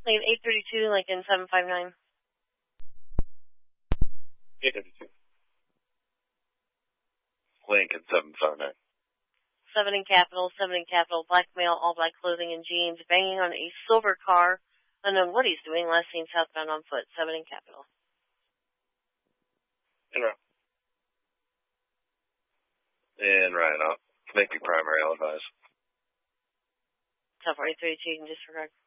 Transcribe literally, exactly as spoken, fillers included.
Lane eight thirty-two, Lincoln seven five nine. eight thirty-two. Lincoln seven five nine. seven in Capital, seven in Capital, black male, all black clothing and jeans, banging on a silver car. Unknown what he's doing, last seen southbound on foot, seven in Capital. In route. In right out. Make me primary, I'll advise. Tough eight thirty-two, you can disregard.